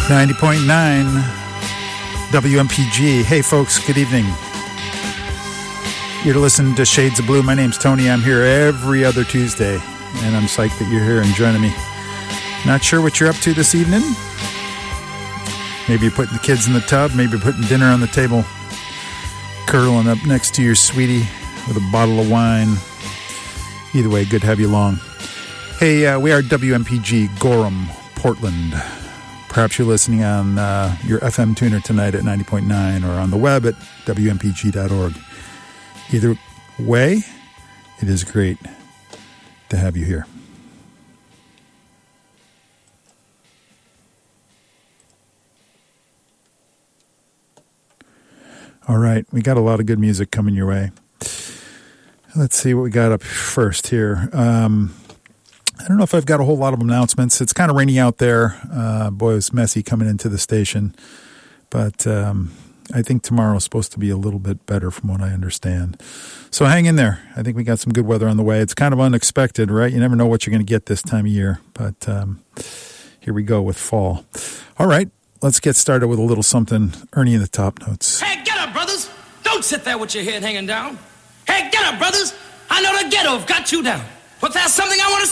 90.9 WMPG. Hey folks, good evening. You're listening to Shades of Blue. My name's Tony. I'm here every other Tuesday, and I'm psyched that you're here and joining me. Not sure what you're up to this evening. Maybe you're putting the kids in the tub. Maybe you're putting dinner on the table. Curling up next to your sweetie with a bottle of wine. Either way, good to have you along. Hey, we are WMPG, Gorham, Portland. Perhaps you're listening on your FM tuner tonight at 90.9 or on the web at WMPG.org. Either way, it is great to have you here. All right, we got a lot of good music coming your way. Let's see what we got up first here. I don't know if I've got a whole lot of announcements. It's kind of rainy out there. Boy, it was messy coming into the station. But I think tomorrow is supposed to be a little bit better from what I understand. So hang in there. I think we got some good weather on the way. It's kind of unexpected, right? You never know what you're going to get this time of year. But here we go with fall. All right, let's get started with a little something. Ernie in the top notes. Hey, get up, brothers. Don't sit there with your head hanging down. Hey, get up, brothers. I know the ghetto've got you down. But there's something I want to